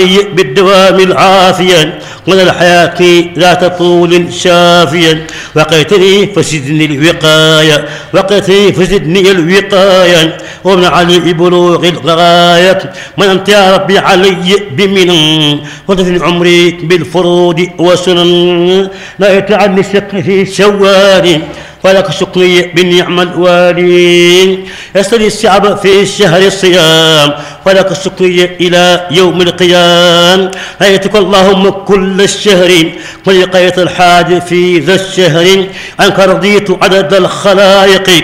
بالدوام العافيا من الحياة ذات طول شافيا وقيتني فزدني الوقاية وقيتني فزدني الوقاية ومن علي بلوغ الغاية من أنت يا ربي علي بمنن وتفن عمري بالفروض وسنن نهيت عني الشق في شوال ولك شكري بالنعم الوالي يسري الشعب في شهر الصيام ولك الشكري إلى يوم القيام نهيتك اللهم كل الشهر ولقيت الحاج في ذا الشهر أنك رضيت عدد الخلائق